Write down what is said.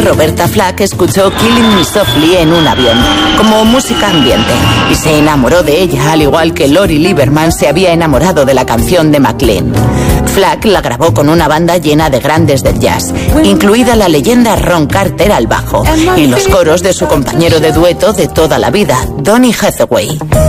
Roberta Flack escuchó Killing Me Softly en un avión, como música ambiente, y se enamoró de ella, al igual que Lori Lieberman se había enamorado de la canción de McLean. Flack la grabó con una banda llena de grandes del jazz, incluida la leyenda Ron Carter al bajo, y los coros de su compañero de dueto de toda la vida, Donny Hathaway.